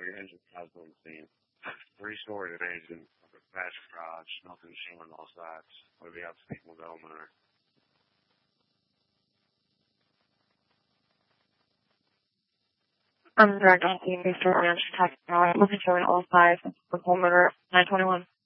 your engine has been seen. 3-story engine, a patch garage, nothing showing on all sides. What do you have to speak with the homeowner? I'm direct on scene, Mr. Ranch Tech. Nothing showing all sides. The homeowner 921.